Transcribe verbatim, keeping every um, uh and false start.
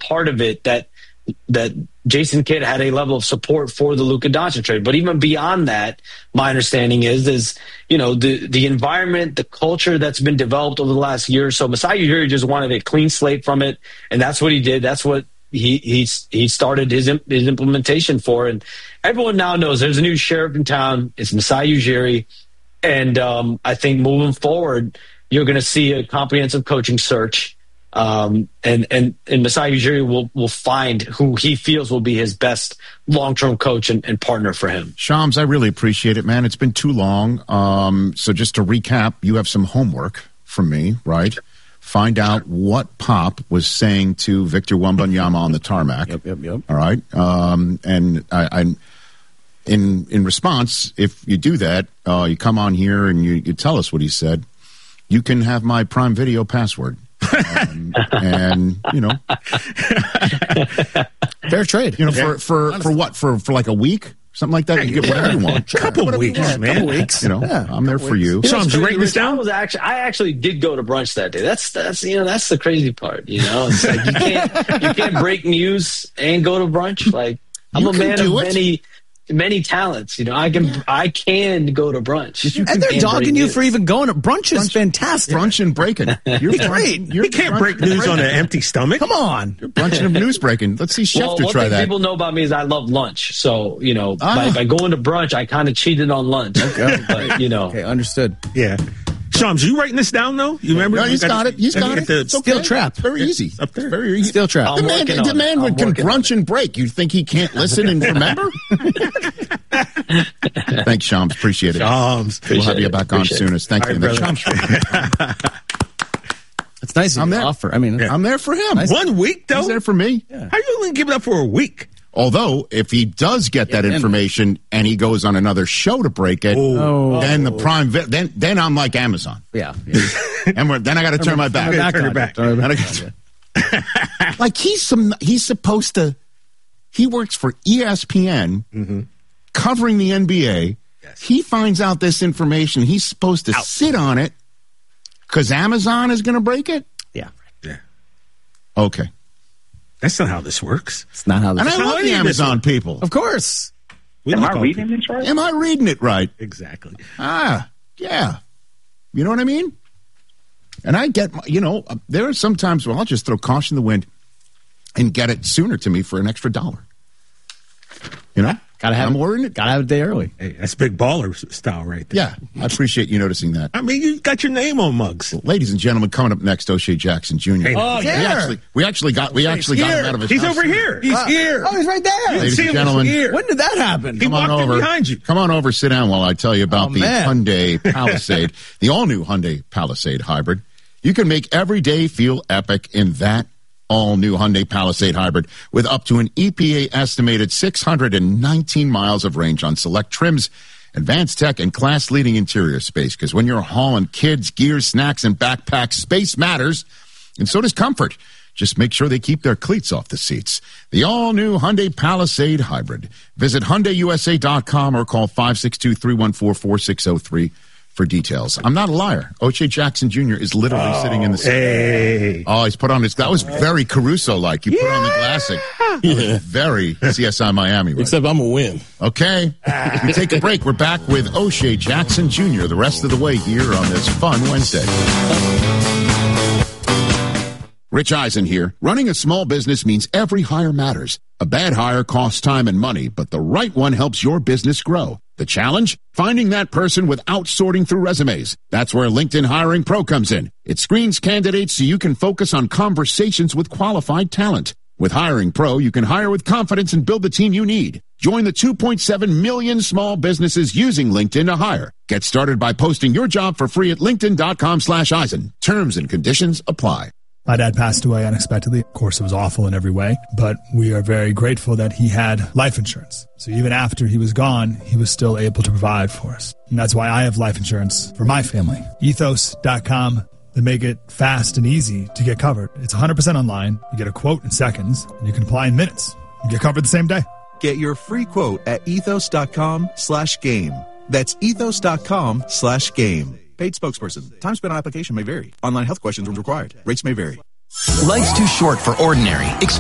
part of it that that Jason Kidd had a level of support for the Luka Doncic trade. But even beyond that, my understanding is, is you know, the the environment, the culture that's been developed over the last year or so. Masai Ujiri just wanted a clean slate from it, and that's what he did. That's what he he he started his his implementation for. And everyone now knows there's a new sheriff in town. It's Masai Ujiri, and um, I think moving forward, you're going to see a comprehensive coaching search. Um, and, and, and Masai Ujiri will, will find who he feels will be his best long-term coach and, and partner for him. Shams, I really appreciate it, man. It's been too long. Um, so just to recap, you have some homework from me, right? Find out what Pop was saying to Victor Wembanyama on the tarmac. Yep, yep, yep. All right. Um, and I, I, in, in response, if you do that, uh, you come on here and you, you tell us what he said, you can have my Prime Video password. Um, and you know, fair trade. You know, yeah. for for, for what for for like a week, something like that. You get whatever you want. Sure. Couple whatever weeks, you want. man. Couple weeks. You know, yeah, I'm there for you. So I'm writing this down. I was actually, I actually did go to brunch that day. That's that's you know that's the crazy part. You know, it's like you can't you can't break news and go to brunch. Like I'm You a can man do of it. many. Many talents, you know. I can, I can go to brunch, and they're dogging you news. for even going to brunch. Is fantastic. Brunch and breaking. You're great. You're You can't brunch break and news breaking. on an empty stomach. Come on, You're brunching and news breaking. Let's see Schefter Well, one try thing that. people know about me is I love lunch. So you know, Ah. by, by going to brunch, I kind of cheated on lunch. Okay, but you know, okay, understood. Yeah. Shams, you writing this down, though? You remember? No, he's You got it. He's got it. The, It's okay. Steel trap. It's very easy. Up there. It's very easy. Steel trap. I'm The man, working the on man it. would I'm can working on brunch and break. You think he can't listen and remember? Thanks, Shams. Appreciate it. Shams. We'll have you it. back on Appreciate soonest. Thank you. All That's right, Shams. It's nice of I'm you to there. offer. I mean, I'm there for him. One week, though? He's there for me. How you only give it up for a week? Although, if he does get that then- information and he goes on another show to break it, Oh. then the prime, vi- then then I'm like Amazon, yeah. yeah. and we're, then I got to turn my back. Turn Turn your on back. you. Turn your Then I back. gotta- like he's some, he's supposed to. He works for E S P N, covering the N B A. He finds out this information. He's supposed to sit on it because Amazon is going to break it. Yeah. Yeah. Okay, That's not how this works. It's not how this and I how love any the of this Amazon people. Of course. We Am like I all reading people. this right? Am I reading it right? Exactly. Ah, yeah. You know what I mean? And I get, my- you know, uh, there are some times where I'll just throw caution to the wind and get it sooner to me for an extra dollar. You know? Gotta have I'm it. ordering it. Gotta have it a day early. Hey, that's big baller s- style right there. Yeah, I appreciate you noticing that. I mean, you got your name on mugs. Ladies and gentlemen, coming up next, O'Shea Jackson Junior Hey, Oh, we yeah. actually, we actually got, we actually got him out of his He's house. over here. He's Uh, here. Oh, he's right there. Ladies See and him gentlemen, here. When did that happen? He Come on walked in over. behind you. Come on over, sit down while I tell you about Oh, the man. Hyundai Palisade, the all-new Hyundai Palisade Hybrid. You can make every day feel epic in that all-new Hyundai Palisade Hybrid with up to an E P A estimated six hundred nineteen miles of range on select trims, advanced tech, and class-leading interior space. Because when you're hauling kids, gear, snacks, and backpacks, space matters, and so does comfort. Just make sure they keep their cleats off the seats. The all-new Hyundai Palisade Hybrid. Visit Hyundai U S A dot com or call five six two, three one four, four six zero three for details. I'm not a liar. O'Shea Jackson Junior is literally oh, sitting in the seat. Hey. Oh, he's put on his... That was very Caruso-like. You put on the glasses. Yeah. Very C S I Miami. Right? Except I'm a win. Okay. We take a break. We're back with O'Shea Jackson Junior the rest of the way here on this fun Wednesday. Rich Eisen here. Running a small business means every hire matters. A bad hire costs time and money, but the right one helps your business grow. The challenge? Finding that person without sorting through resumes. That's where LinkedIn Hiring Pro comes in. It screens candidates so you can focus on conversations with qualified talent. With Hiring Pro, you can hire with confidence and build the team you need. Join the two point seven million small businesses using LinkedIn to hire. Get started by posting your job for free at linkedin.com slash Eisen. Terms and conditions apply. My dad passed away unexpectedly. Of course, it was awful in every way, but we are very grateful that he had life insurance. So even after he was gone, he was still able to provide for us. And that's why I have life insurance for my family. ethos dot com. They make it fast and easy to get covered. It's one hundred percent online. You get a quote in seconds, and you can apply in minutes. You get covered the same day. Get your free quote at ethos.com slash game. That's ethos.com slash game. Paid spokesperson. Time spent on application may vary. Online health questions are required. Rates may vary. Life's too short for ordinary.